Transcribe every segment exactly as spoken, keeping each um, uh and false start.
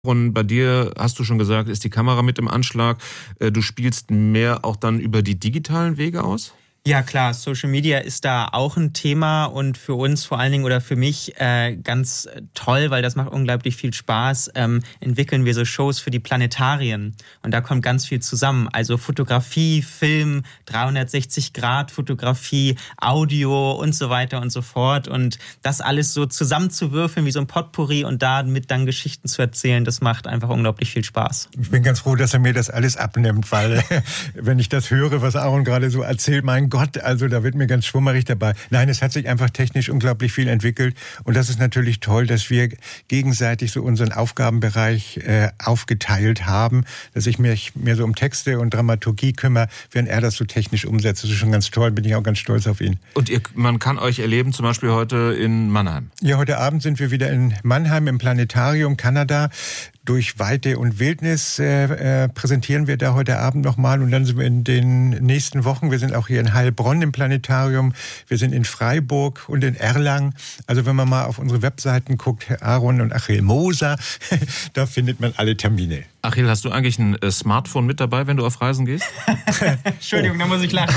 Und bei dir, hast du schon gesagt, ist die Kamera mit im Anschlag. Du spielst mehr auch dann über die digitalen Wege aus? Ja klar, Social Media ist da auch ein Thema und für uns vor allen Dingen oder für mich äh, ganz toll, weil das macht unglaublich viel Spaß, ähm, entwickeln wir so Shows für die Planetarien und da kommt ganz viel zusammen. Also Fotografie, Film, dreihundertsechzig Grad Fotografie, Audio und so weiter und so fort und das alles so zusammenzuwürfeln wie so ein Potpourri und damit dann Geschichten zu erzählen, das macht einfach unglaublich viel Spaß. Ich bin ganz froh, dass er mir das alles abnimmt, weil wenn ich das höre, was Aaron gerade so erzählt, mein Gott, also da wird mir ganz schwummerig dabei. Nein, es hat sich einfach technisch unglaublich viel entwickelt und das ist natürlich toll, dass wir gegenseitig so unseren Aufgabenbereich äh, aufgeteilt haben, dass ich mich mehr so um Texte und Dramaturgie kümmere, während er das so technisch umsetzt. Das ist schon ganz toll, bin ich auch ganz stolz auf ihn. Und ihr, man kann euch erleben, zum Beispiel heute in Mannheim? Ja, heute Abend sind wir wieder in Mannheim im Planetarium, Kanada. Durch Weite und Wildnis äh, äh, präsentieren wir da heute Abend nochmal und dann sind wir in den nächsten Wochen, wir sind auch hier in Heilbronn im Planetarium, wir sind in Freiburg und in Erlangen. Also wenn man mal auf unsere Webseiten guckt, Aaron und Achill Moser, da findet man alle Termine. Achill, hast du eigentlich ein äh, Smartphone mit dabei, wenn du auf Reisen gehst? Entschuldigung, oh. Da muss ich lachen.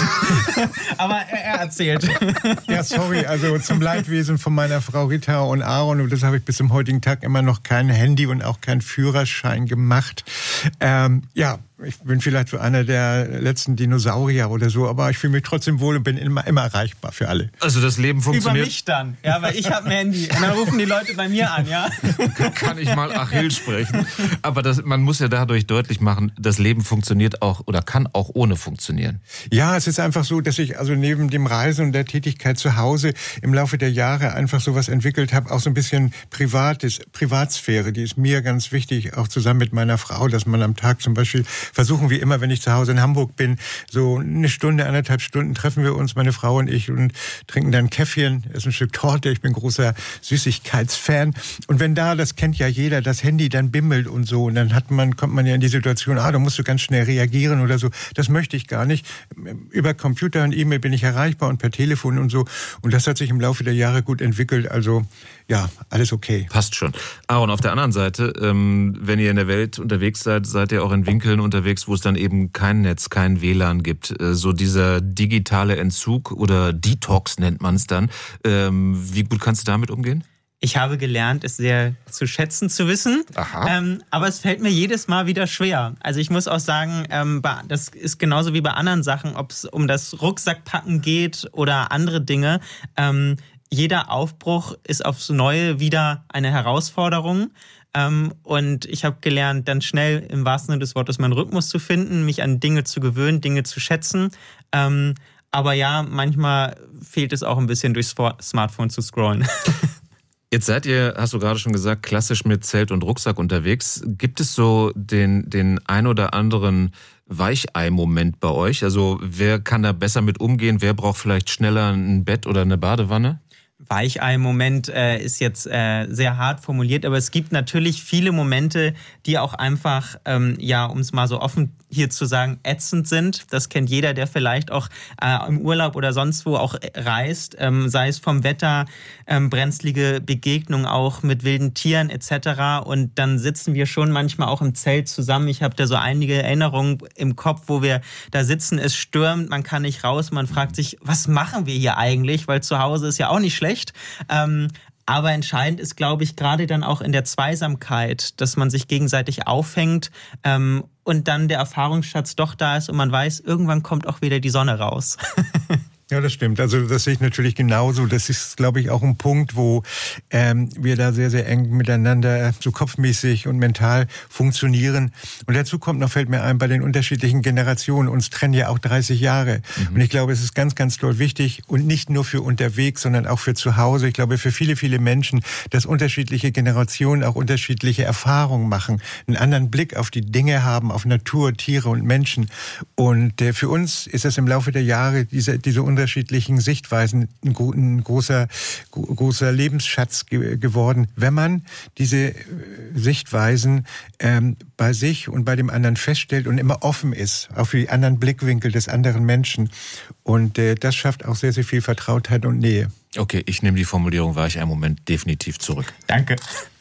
Aber er, er erzählt. Ja, sorry, also zum Leidwesen von meiner Frau Rita und Aaron, und das habe ich bis zum heutigen Tag immer noch kein Handy und auch kein Führerschein gemacht. Ähm, ja, ich bin vielleicht so einer der letzten Dinosaurier oder so, aber ich fühle mich trotzdem wohl und bin immer, immer erreichbar für alle. Also das Leben funktioniert... Über mich dann, ja, weil ich habe ein Handy und dann rufen die Leute bei mir an, ja. Kann ich mal Achill sprechen. Aber das, man muss ja dadurch deutlich machen, das Leben funktioniert auch oder kann auch ohne funktionieren. Ja, es ist einfach so, dass ich also neben dem Reisen und der Tätigkeit zu Hause im Laufe der Jahre einfach sowas entwickelt habe, auch so ein bisschen Privates, Privatsphäre, die ist mir ganz wichtig, auch zusammen mit meiner Frau, dass man am Tag zum Beispiel versuchen wir immer, wenn ich zu Hause in Hamburg bin, so eine Stunde, anderthalb Stunden treffen wir uns, meine Frau und ich, und trinken dann ein Käffchen, essen ein Stück Torte. Ich bin großer Süßigkeitsfan. Und wenn da, das kennt ja jeder, das Handy dann bimmelt und so, und dann hat man, kommt man ja in die Situation, ah, da musst du ganz schnell reagieren oder so. Das möchte ich gar nicht. Über Computer und E-Mail bin ich erreichbar und per Telefon und so. Und das hat sich im Laufe der Jahre gut entwickelt. Also ja, alles okay. Passt schon. Aaron, auf der anderen Seite, ähm, wenn ihr in der Welt unterwegs seid, seid ihr auch in Winkeln unterwegs, wo es dann eben kein Netz, kein W L A N gibt. Äh, so dieser digitale Entzug oder Detox nennt man es dann. Ähm, wie gut kannst du damit umgehen? Ich habe gelernt, es sehr zu schätzen zu wissen, ähm, aber es fällt mir jedes Mal wieder schwer. Also ich muss auch sagen, ähm, das ist genauso wie bei anderen Sachen, ob es um das Rucksackpacken geht oder andere Dinge. Ähm, jeder Aufbruch ist aufs Neue wieder eine Herausforderung. Ähm, und ich habe gelernt, dann schnell im wahrsten Sinne des Wortes meinen Rhythmus zu finden, mich an Dinge zu gewöhnen, Dinge zu schätzen. Ähm, aber ja, manchmal fehlt es auch ein bisschen durchs Smartphone zu scrollen. Jetzt seid ihr, hast du gerade schon gesagt, klassisch mit Zelt und Rucksack unterwegs. Gibt es so den, den ein oder anderen Weichei-Moment bei euch? Also wer kann da besser mit umgehen? Wer braucht vielleicht schneller ein Bett oder eine Badewanne? Weichei-Moment äh, ist jetzt äh, sehr hart formuliert, aber es gibt natürlich viele Momente, die auch einfach, ähm, ja, um es mal so offen hier zu sagen, ätzend sind. Das kennt jeder, der vielleicht auch äh, im Urlaub oder sonst wo auch reist, ähm, sei es vom Wetter, ähm, brenzlige Begegnungen auch mit wilden Tieren et cetera. Und dann sitzen wir schon manchmal auch im Zelt zusammen. Ich habe da so einige Erinnerungen im Kopf, wo wir da sitzen, es stürmt, man kann nicht raus, man fragt sich, was machen wir hier eigentlich? Weil zu Hause ist ja auch nicht schlecht. Ähm, aber entscheidend ist, glaube ich, gerade dann auch in der Zweisamkeit, dass man sich gegenseitig auffängt ähm, und dann der Erfahrungsschatz doch da ist und man weiß, irgendwann kommt auch wieder die Sonne raus. Ja, das stimmt. Also das sehe ich natürlich genauso. Das ist, glaube ich, auch ein Punkt, wo ähm, wir da sehr, sehr eng miteinander so kopfmäßig und mental funktionieren. Und dazu kommt noch, fällt mir ein, bei den unterschiedlichen Generationen, uns trennen ja auch dreißig Jahre. Mhm. Und ich glaube, es ist ganz, ganz doll wichtig und nicht nur für unterwegs, sondern auch für zu Hause. Ich glaube, für viele, viele Menschen, dass unterschiedliche Generationen auch unterschiedliche Erfahrungen machen, einen anderen Blick auf die Dinge haben, auf Natur, Tiere und Menschen. Und äh, für uns ist es im Laufe der Jahre diese, diese unterschiedlichen Sichtweisen ein, ein großer, großer Lebensschatz ge- geworden, wenn man diese Sichtweisen ähm, bei sich und bei dem anderen feststellt und immer offen ist auf die anderen Blickwinkel des anderen Menschen. Und äh, das schafft auch sehr, sehr viel Vertrautheit und Nähe. Okay, ich nehme die Formulierung, war ich einen Moment definitiv zurück. Danke.